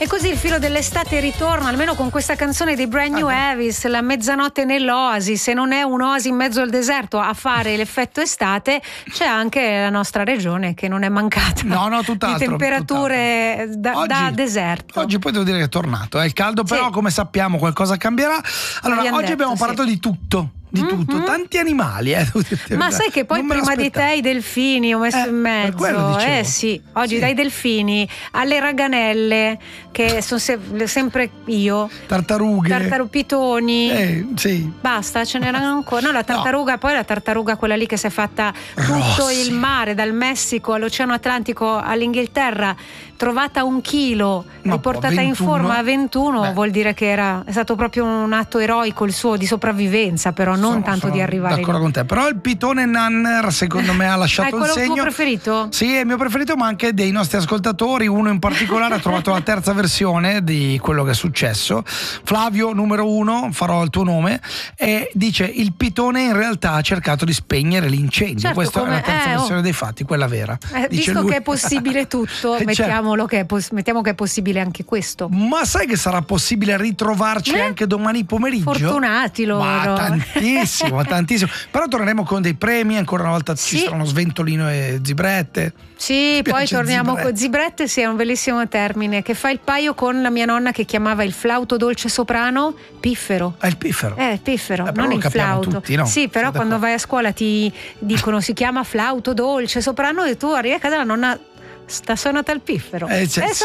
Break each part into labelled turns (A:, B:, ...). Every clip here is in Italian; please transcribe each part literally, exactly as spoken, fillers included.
A: E così il filo dell'estate ritorna, almeno con questa canzone dei Brand New Heavies, La mezzanotte nell'oasi. Se non è un'oasi in mezzo al deserto a fare l'effetto estate, c'è anche la nostra regione che non è mancata
B: no, no, tutt'altro,
A: di temperature da,
B: oggi,
A: da deserto.
B: Oggi poi devo dire che è tornato, è eh, il caldo, però sì. Come sappiamo qualcosa cambierà. Allora,
A: Abbiamo
B: oggi
A: detto,
B: abbiamo parlato
A: sì.
B: di tutto. Di tutto, mm-hmm. tanti animali, eh,
A: ma sai che poi prima di te i delfini ho messo
B: eh,
A: in mezzo, eh sì, oggi sì. Dai delfini alle raganelle, che sono se- sempre io,
B: tartarughe,
A: tartaru- pitoni,
B: eh, sì.
A: Basta, ce n'erano ancora. No, la tartaruga, no. Poi la tartaruga quella lì che si è fatta tutto
B: Rossi.
A: Il mare, dal Messico all'Oceano Atlantico all'Inghilterra, trovata un chilo,
B: ma
A: riportata in forma a ventuno. Beh. Vuol dire che era è stato proprio un atto eroico il suo di sopravvivenza, però non sono, tanto sono di arrivare
B: d'accordo
A: lì.
B: Con te, però il pitone Nanner secondo me ha lasciato il segno.
A: È quello tuo preferito?
B: Sì, è il mio preferito, ma anche dei nostri ascoltatori. Uno in particolare ha trovato la terza versione di quello che è successo. Flavio numero uno, farò il tuo nome, e dice: il pitone in realtà ha cercato di spegnere l'incendio.
A: Certo,
B: questa
A: come,
B: è la terza
A: eh,
B: versione
A: oh.
B: dei fatti, quella vera.
A: Eh, visto
B: lui.
A: Che è possibile tutto,
B: eh,
A: mettiamolo
B: certo.
A: che è poss- mettiamo che è possibile anche questo.
B: Ma sai che sarà possibile ritrovarci eh? anche domani pomeriggio?
A: Fortunati loro.
B: Ma tantissimo, tantissimo. Però torneremo con dei premi, ancora una volta
A: sì.
B: Ci saranno Sventolino e Zibrette.
A: Sì, poi torniamo Zibrette. con Zibrette, sì, è un bellissimo termine che fa il paio con la mia nonna che chiamava il flauto dolce soprano piffero.
B: Ah, il piffero?
A: Eh, il piffero,
B: eh,
A: non il flauto.
B: Tutti, no?
A: Sì, però
B: Siete
A: quando
B: qua.
A: vai a scuola ti dicono si chiama flauto dolce soprano e tu arrivi a casa la nonna sta suonata il piffero.
B: Eh, cioè,
A: eh,
B: sì,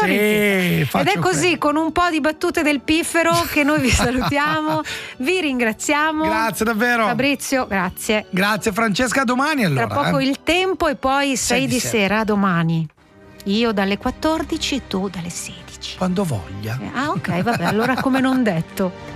A: Ed è così,
B: quello.
A: con un po' di battute del piffero, che noi vi salutiamo, vi ringraziamo.
B: Grazie davvero.
A: Fabrizio, grazie.
B: Grazie Francesca, domani allora.
A: Tra poco
B: eh.
A: il tempo e poi sei di
B: sera.
A: sera, domani. Io dalle quattordici, tu dalle sedici.
B: Quando voglia.
A: Ah, ok, vabbè, allora come non detto.